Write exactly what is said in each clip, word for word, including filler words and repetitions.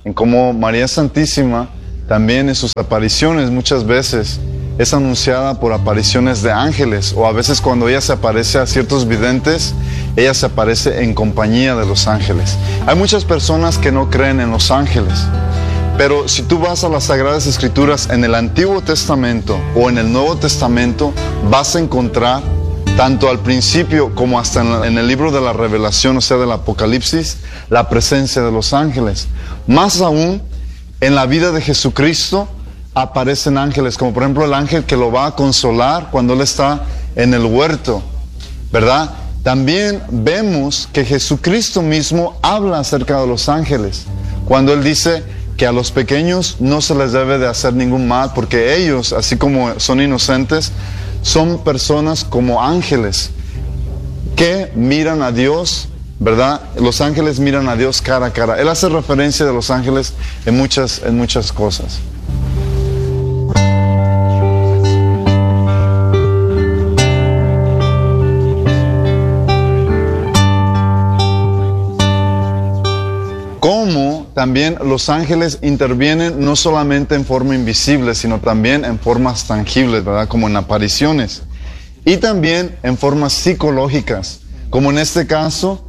en cómo María Santísima también en sus apariciones muchas veces es anunciada por apariciones de ángeles, o a veces cuando ella se aparece a ciertos videntes, ella se aparece en compañía de los ángeles. Hay muchas personas que no creen en los ángeles, pero si tú vas a las Sagradas Escrituras en el Antiguo Testamento o en el Nuevo Testamento, vas a encontrar tanto al principio como hasta en, la, en el libro de la Revelación, o sea, del Apocalipsis, la presencia de los ángeles. Más aún, en la vida de Jesucristo aparecen ángeles, como por ejemplo el ángel que lo va a consolar cuando él está en el huerto, ¿verdad? También vemos que Jesucristo mismo habla acerca de los ángeles, cuando él dice que a los pequeños no se les debe de hacer ningún mal, porque ellos, así como son inocentes, son personas como ángeles que miran a Dios, ¿verdad? Los ángeles miran a Dios cara a cara. Él hace referencia de los ángeles en muchas, en muchas cosas. Cómo también los ángeles intervienen no solamente en forma invisible, sino también en formas tangibles, ¿verdad? Como en apariciones. Y también en formas psicológicas, como en este caso,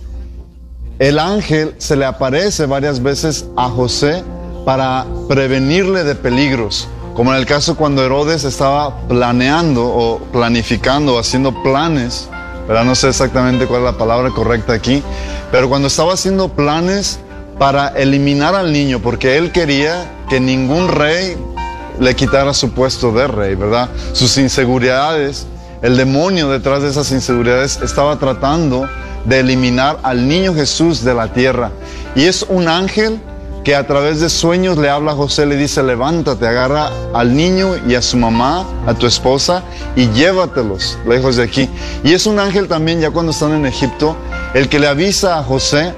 el ángel se le aparece varias veces a José para prevenirle de peligros, como en el caso cuando Herodes estaba planeando o planificando o haciendo planes, ¿verdad? No sé exactamente cuál es la palabra correcta aquí, pero cuando estaba haciendo planes para eliminar al niño, porque él quería que ningún rey le quitara su puesto de rey, ¿verdad? Sus inseguridades, el demonio detrás de esas inseguridades estaba tratando de eliminar al niño Jesús de la tierra. Y es un ángel que a través de sueños le habla a José, le dice: levántate, agarra al niño y a su mamá, a tu esposa, y llévatelos lejos de aquí. Y es un ángel también, ya cuando están en Egipto, el que le avisa a José: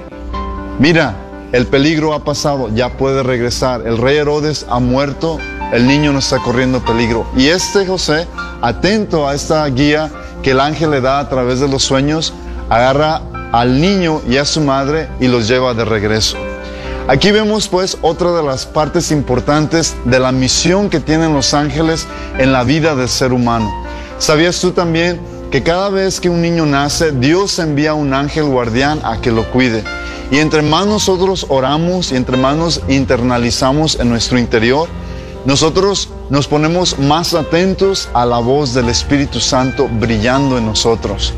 mira, el peligro ha pasado, ya puede regresar. El rey Herodes ha muerto, el niño no está corriendo peligro. Y este José, atento a esta guía que el ángel le da a través de los sueños, agarra al niño y a su madre y los lleva de regreso. Aquí vemos pues otra de las partes importantes de la misión que tienen los ángeles en la vida del ser humano. ¿Sabías tú también que cada vez que un niño nace, Dios envía un ángel guardián a que lo cuide? Y entre más nosotros oramos y entre más nos internalizamos en nuestro interior, nosotros nos ponemos más atentos a la voz del Espíritu Santo brillando en nosotros.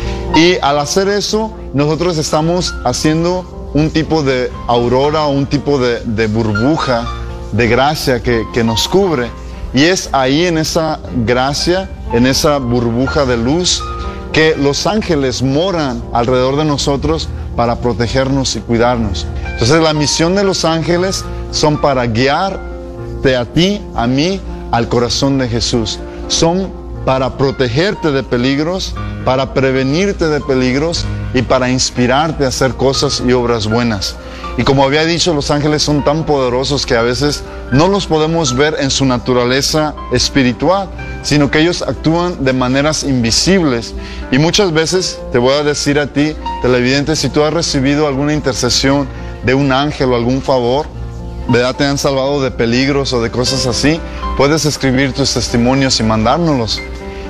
Y al hacer eso, nosotros estamos haciendo un tipo de aurora o un tipo de, de burbuja de gracia que, que nos cubre. Y es ahí en esa gracia, en esa burbuja de luz, que los ángeles moran alrededor de nosotros para protegernos y cuidarnos. Entonces la misión de los ángeles son para guiarte a ti, a mí, al corazón de Jesús. Son para protegerte de peligros, para prevenirte de peligros y para inspirarte a hacer cosas y obras buenas. Y como había dicho, los ángeles son tan poderosos que a veces no los podemos ver en su naturaleza espiritual, sino que ellos actúan de maneras invisibles. Y muchas veces te voy a decir a ti, televidente, si tú has recibido alguna intercesión de un ángel o algún favor, ¿verdad? Te han salvado de peligros o de cosas así, puedes escribir tus testimonios y mandárnoslos.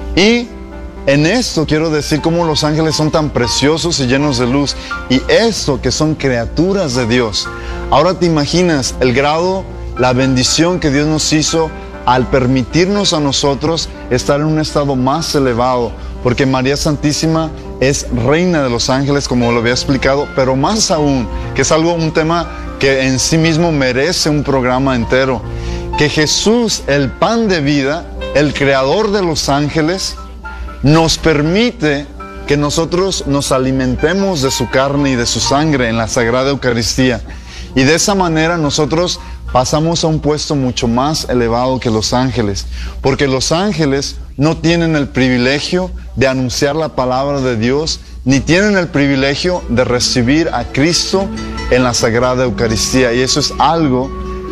Y en esto quiero decir cómo los ángeles son tan preciosos y llenos de luz. Y esto que son criaturas de Dios. Ahora te imaginas el grado, la bendición que Dios nos hizo al permitirnos a nosotros estar en un estado más elevado. Porque María Santísima es reina de los ángeles, como lo había explicado, pero más aún, que es algo, un tema que en sí mismo merece un programa entero, que Jesús, el pan de vida, el creador de los ángeles, nos permite que nosotros nos alimentemos de su carne y de su sangre en la Sagrada Eucaristía. Y de esa manera nosotros pasamos a un puesto mucho más elevado que los ángeles, porque los ángeles no tienen el privilegio de anunciar la palabra de Dios, ni tienen el privilegio de recibir a Cristo en la Sagrada Eucaristía. Y eso es algo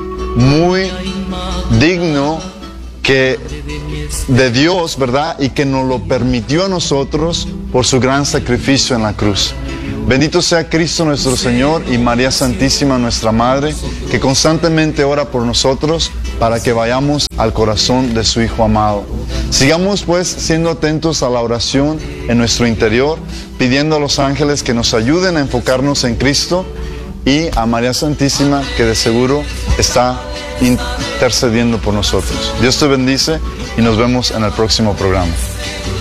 muy digno que de Dios, ¿verdad? Y que nos lo permitió a nosotros por su gran sacrificio en la cruz. Bendito sea Cristo nuestro Señor y María Santísima nuestra Madre, que constantemente ora por nosotros para que vayamos al corazón de su Hijo amado. Sigamos pues siendo atentos a la oración en nuestro interior, pidiendo a los ángeles que nos ayuden a enfocarnos en Cristo y a María Santísima, que de seguro está intercediendo por nosotros. Dios te bendice y nos vemos en el próximo programa.